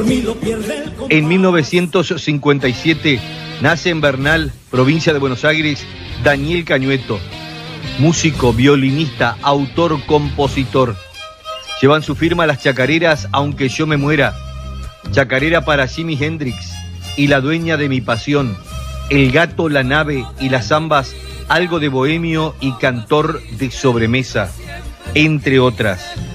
En 1957 nace en Bernal, provincia de Buenos Aires, Daniel Cañueto, músico, violinista, autor, compositor. Llevan su firma las chacareras Aunque yo me muera, chacarera para Jimi Hendrix y La dueña de mi pasión, El gato, la nave y las zambas, Algo de bohemio y Cantor de sobremesa, entre otras.